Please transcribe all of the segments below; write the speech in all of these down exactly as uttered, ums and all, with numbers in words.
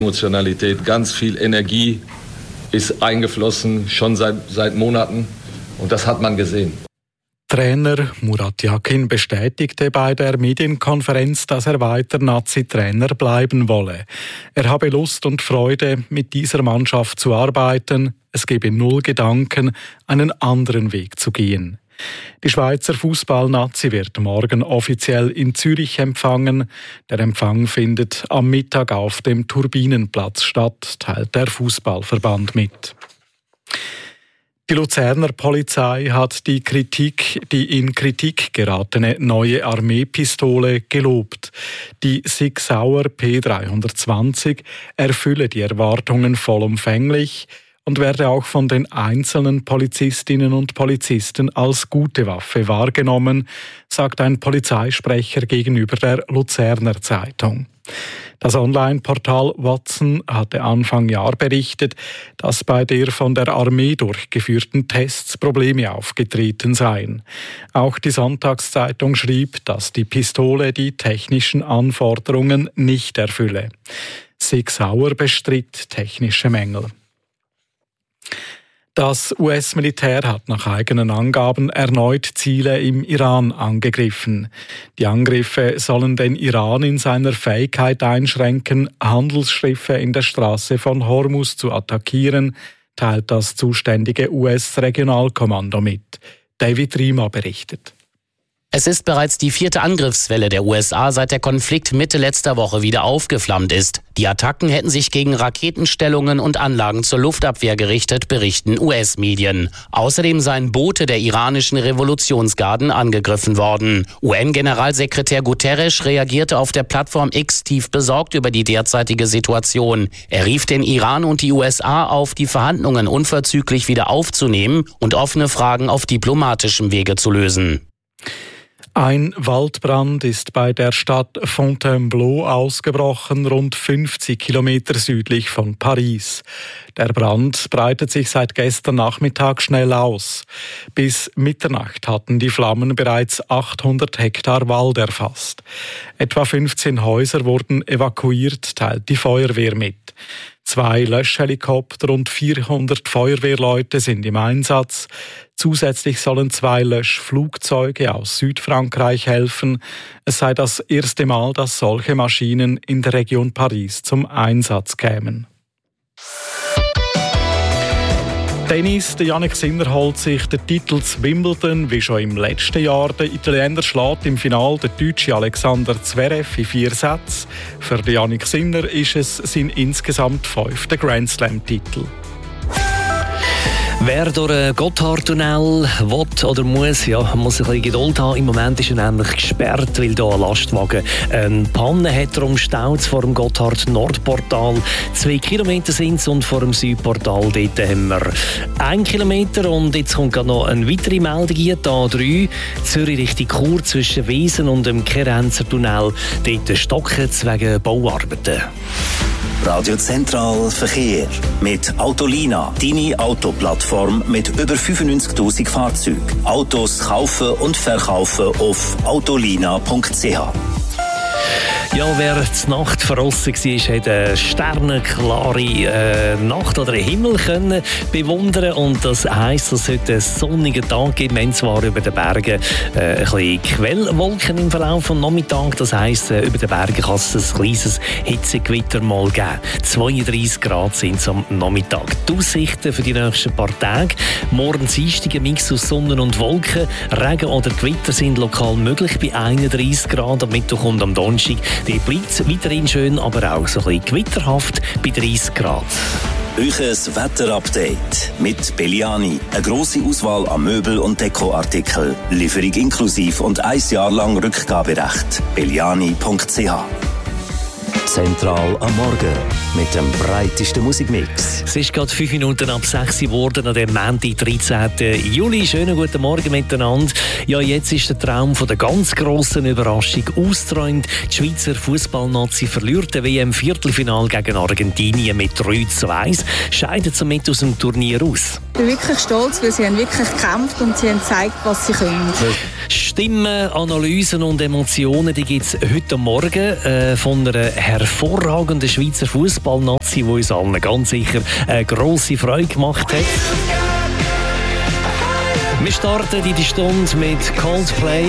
Emotionalität, ganz viel Energie ist eingeflossen, schon seit, seit Monaten. Und das hat man gesehen. Trainer Murat Yakin bestätigte bei der Medienkonferenz, dass er weiter Nazi-Trainer bleiben wolle. Er habe Lust und Freude, mit dieser Mannschaft zu arbeiten. Es gebe null Gedanken, einen anderen Weg zu gehen. Die Schweizer Fußball-Nazi wird morgen offiziell in Zürich empfangen. Der Empfang findet am Mittag auf dem Turbinenplatz statt, teilt der Fußballverband mit. Die Luzerner Polizei hat die Kritik, die in Kritik geratene neue Armeepistole gelobt. Die Sig Sauer P dreihundertzwanzig erfülle die Erwartungen vollumfänglich und werde auch von den einzelnen Polizistinnen und Polizisten als gute Waffe wahrgenommen, sagt ein Polizeisprecher gegenüber der Luzerner Zeitung. Das Online-Portal Watson hatte Anfang Jahr berichtet, dass bei der von der Armee durchgeführten Tests Probleme aufgetreten seien. Auch die Sonntagszeitung schrieb, dass die Pistole die technischen Anforderungen nicht erfülle. Sig Sauer bestritt technische Mängel. Das U S-Militär hat nach eigenen Angaben erneut Ziele im Iran angegriffen. Die Angriffe sollen den Iran in seiner Fähigkeit einschränken, Handelsschiffe in der Straße von Hormuz zu attackieren, teilt das zuständige U S-Regionalkommando mit. David Riemer berichtet. Es ist bereits die vierte Angriffswelle der U S A, seit der Konflikt Mitte letzter Woche wieder aufgeflammt ist. Die Attacken hätten sich gegen Raketenstellungen und Anlagen zur Luftabwehr gerichtet, berichten U S-Medien. Außerdem seien Boote der iranischen Revolutionsgarden angegriffen worden. U N-Generalsekretär Guterres reagierte auf der Plattform X tief besorgt über die derzeitige Situation. Er rief den Iran und die U S A auf, die Verhandlungen unverzüglich wieder aufzunehmen und offene Fragen auf diplomatischem Wege zu lösen. Ein Waldbrand ist bei der Stadt Fontainebleau ausgebrochen, rund fünfzig Kilometer südlich von Paris. Der Brand breitet sich seit gestern Nachmittag schnell aus. Bis Mitternacht hatten die Flammen bereits achthundert Hektar Wald erfasst. Etwa fünfzehn Häuser wurden evakuiert, teilt die Feuerwehr mit. Zwei Löschhelikopter und vierhundert Feuerwehrleute sind im Einsatz. Zusätzlich sollen zwei Löschflugzeuge aus Südfrankreich helfen. Es sei das erste Mal, dass solche Maschinen in der Region Paris zum Einsatz kämen. Tennis, der Jannik Sinner holt sich den Titel zu Wimbledon, wie schon im letzten Jahr. Der Italiener schlägt im Finale den deutschen Alexander Zverev in vier Sätzen. Für den Jannik Sinner ist es sein insgesamt fünfter Grand-Slam-Titel. Wer durch einen Gotthardtunnel will oder muss, ja, muss ein bisschen Geduld haben. Im Moment ist er nämlich gesperrt, weil hier ein Lastwagen eine Panne hat. Darum staut es vor dem Gotthard-Nordportal. Zwei Kilometer sind es und vor dem Südportal dort haben wir ein Kilometer. Und jetzt kommt gerade noch eine weitere Meldung hier, die A drei. Zürich Richtung Chur zwischen Wiesen und dem Kerenzer Tunnel. Dort stocken es wegen Bauarbeiten. Radio Zentral Verkehr mit Autolina, deine Autoplattform mit über fünfundneunzigtausend Fahrzeugen. Autos kaufen und verkaufen auf autolina punkt c h. Ja, wer die Nacht verrossen war, hat eine sternenklare äh, Nacht oder einen Himmel können bewundern. Und das heisst, es heute einen sonnigen Tag geben. Wir haben zwar über den Bergen äh, ein bisschen Quellwolken im Verlauf des Nachmittags. Das heisst, äh, über den Bergen kann es ein kleines Hitzegewitter mal geben. zweiunddreissig Grad sind es am Nachmittag. Die Aussichten für die nächsten paar Tage: morgen Dienstag ein Mix aus Sonne und Wolken. Regen oder Gewitter sind lokal möglich bei einunddreissig Grad. Am Mittwoch und am Donnerstag die bleibt es weiterhin schön, aber auch so ein bisschen gewitterhaft bei dreißig Grad. Euches Wetterupdate mit Belliani. Eine grosse Auswahl an Möbel- und Dekoartikeln. Lieferung inklusiv und ein Jahr lang Rückgaberecht. belliani punkt c h. Zentral am Morgen mit dem breitesten Musikmix. Es ist gerade fünf Minuten ab sechs geworden an dem Montag, dreizehnten Juli. Schönen guten Morgen miteinander. Ja, jetzt ist der Traum von der ganz grossen Überraschung ausgeträumt. Die Schweizer Fußballnazi verliert den W M-Viertelfinal gegen Argentinien mit drei zu eins. Scheidet somit aus dem Turnier aus. Ich bin wirklich stolz, weil sie haben wirklich gekämpft und sie haben gezeigt, was sie können. Stimmen, Analysen und Emotionen, die gibt es heute Morgen äh, von einer hervorragenden Schweizer Fußballnazi, die uns allen ganz sicher eine grosse Freude gemacht hat. Wir starten in die Stunde mit Coldplay.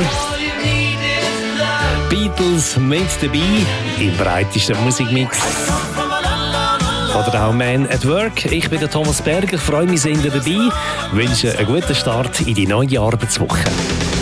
Beatles mit dabei im breitesten Musikmix. Oder auch Man at Work. Ich bin der Thomas Berger, freue mich, sind ihr dabei. Wünsche einen guten Start in die neue Arbeitswoche.